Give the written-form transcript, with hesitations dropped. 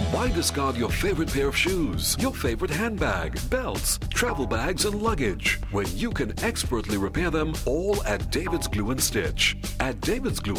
Why discard your favorite pair of shoes, your favorite handbag, belts, travel bags, and luggage when you can expertly repair them all at David's Glue and Stitch? At David's Glue